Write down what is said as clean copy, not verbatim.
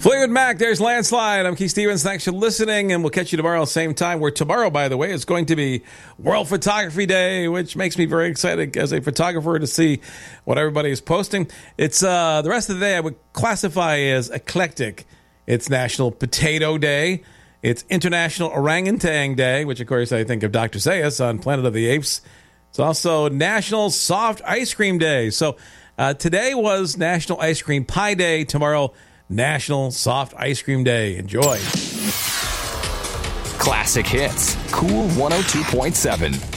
Fleetwood Mac, there's Landslide. I'm Keith Stevens. Thanks for listening, and we'll catch you tomorrow, same time, where tomorrow, by the way, is going to be World Photography Day, which makes me very excited as a photographer to see what everybody is posting. It's the rest of the day I would classify as eclectic. It's National Potato Day. It's International Orangutan Day, which, of course, I think of Dr. Zayas on Planet of the Apes. It's also National Soft Ice Cream Day. So today was National Ice Cream Pie Day. Tomorrow, National Soft Ice Cream Day. Enjoy. Classic hits. Cool 102.7.